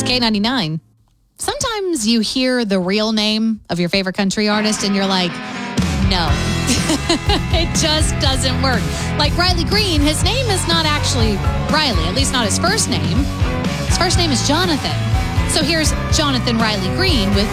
K99. Sometimes you hear the real name of your favorite country artist and you're like, no, it just doesn't work. Like Riley Green, his name is not actually Riley, at least not his first name. His first name is Jonathan. So here's Jonathan Riley Green with